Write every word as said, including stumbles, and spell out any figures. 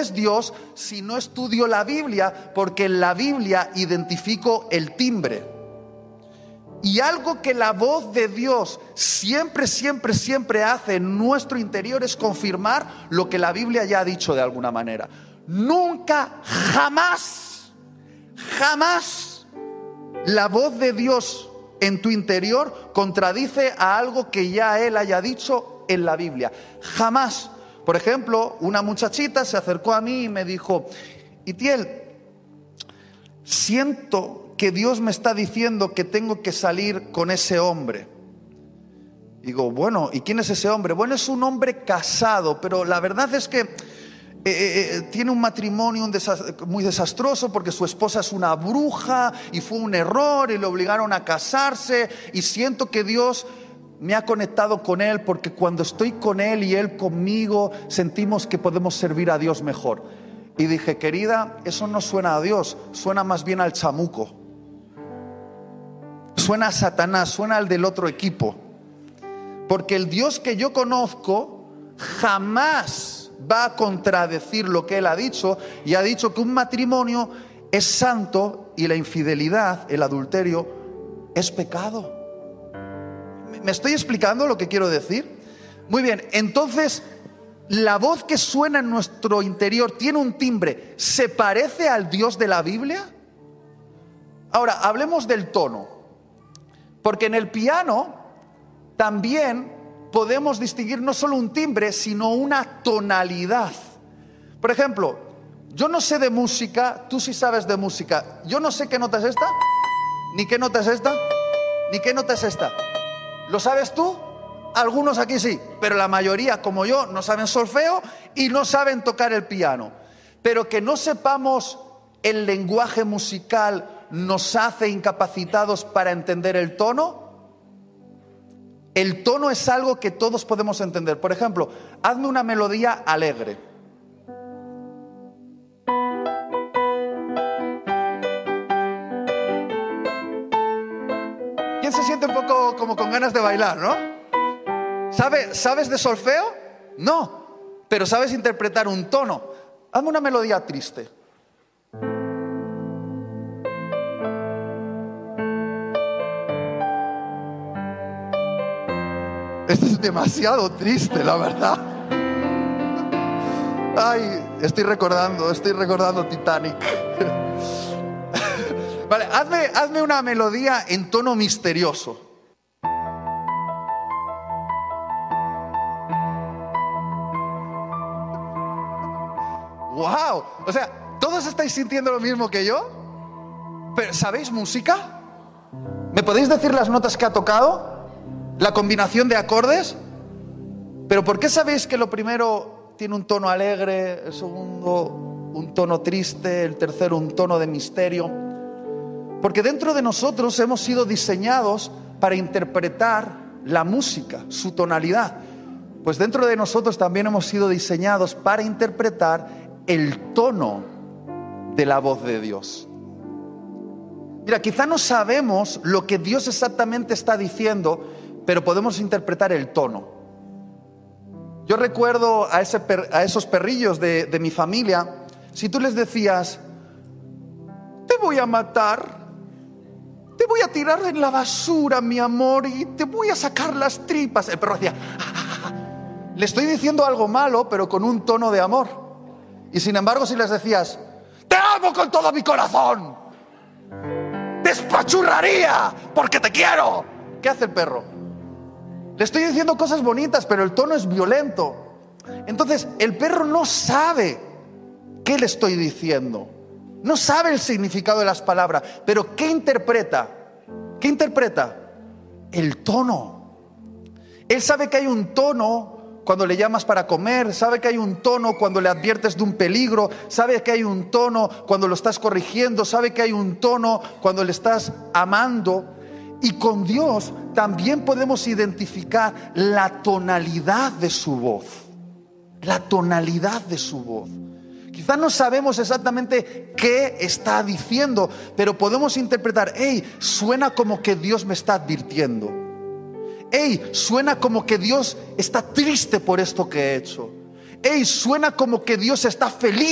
es Dios si no estudio la Biblia? Porque en la Biblia identifico el timbre. Y algo que la voz de Dios siempre, siempre, siempre hace en nuestro interior es confirmar lo que la Biblia ya ha dicho de alguna manera. Nunca, jamás, jamás la voz de Dios en tu interior contradice a algo que ya Él haya dicho en la Biblia. Jamás. Por ejemplo, una muchachita se acercó a mí y me dijo: Itiel, siento que Dios me está diciendo que tengo que salir con ese hombre. Digo, bueno, ¿y quién es ese hombre? Bueno, es un hombre casado, pero la verdad es que eh, eh, tiene un matrimonio un desast- muy desastroso porque su esposa es una bruja y fue un error y le obligaron a casarse, y siento que Dios me ha conectado con él porque cuando estoy con él y él conmigo sentimos que podemos servir a Dios mejor. Y dije, querida, eso no suena a Dios, suena más bien al chamuco. Suena a Satanás, suena al del otro equipo. Porque el Dios que yo conozco jamás va a contradecir lo que Él ha dicho. Y ha dicho que un matrimonio es santo y la infidelidad, el adulterio, es pecado. ¿Me estoy explicando lo que quiero decir? Muy bien, entonces la voz que suena en nuestro interior tiene un timbre. ¿Se parece al Dios de la Biblia? Ahora, hablemos del tono. Porque en el piano también podemos distinguir no solo un timbre, sino una tonalidad. Por ejemplo, yo no sé de música, tú sí sabes de música. Yo no sé qué nota es esta, ni qué nota es esta, ni qué nota es esta. ¿Lo sabes tú? Algunos aquí sí, pero la mayoría, como yo, no saben solfeo y no saben tocar el piano. Pero que no sepamos el lenguaje musical nos hace incapacitados para entender el tono. El tono es algo que todos podemos entender. Por ejemplo, hazme una melodía alegre. ¿Quién se siente un poco como con ganas de bailar, no? ¿Sabe, ¿Sabes de solfeo? No, pero sabes interpretar un tono. Hazme una melodía triste. Esto es demasiado triste, la verdad. Ay, estoy recordando, estoy recordando Titanic. Vale, hazme, hazme una melodía en tono misterioso. ¡Wow! O sea, ¿todos estáis sintiendo lo mismo que yo? ¿Pero sabéis música? ¿Me podéis decir las notas que ha tocado? ¿La combinación de acordes? ¿Pero por qué sabéis que lo primero tiene un tono alegre, el segundo un tono triste, el tercero un tono de misterio? Porque dentro de nosotros hemos sido diseñados para interpretar la música, su tonalidad. Pues dentro de nosotros también hemos sido diseñados para interpretar el tono de la voz de Dios. Mira, quizá no sabemos lo que Dios exactamente está diciendo, pero podemos interpretar el tono. Yo recuerdo a, ese per, a esos perrillos de, de mi familia. Si tú les decías, te voy a matar, te voy a tirar en la basura, mi amor, y te voy a sacar las tripas, el perro hacía, le estoy diciendo algo malo, pero con un tono de amor. Y sin embargo, si les decías, te amo con todo mi corazón, despachurraría porque te quiero, ¿qué hace el perro? Le estoy diciendo cosas bonitas, pero el tono es violento. Entonces, el perro no sabe qué le estoy diciendo. No sabe el significado de las palabras. Pero ¿qué interpreta? ¿Qué interpreta? El tono. Él sabe que hay un tono cuando le llamas para comer. Sabe que hay un tono cuando le adviertes de un peligro. Sabe que hay un tono cuando lo estás corrigiendo. Sabe que hay un tono cuando le estás amando. Y con Dios también podemos identificar la tonalidad de su voz. La tonalidad de su voz. Quizás no sabemos exactamente qué está diciendo, pero podemos interpretar, hey, suena como que Dios me está advirtiendo. Hey, suena como que Dios está triste por esto que he hecho. Hey, suena como que Dios está feliz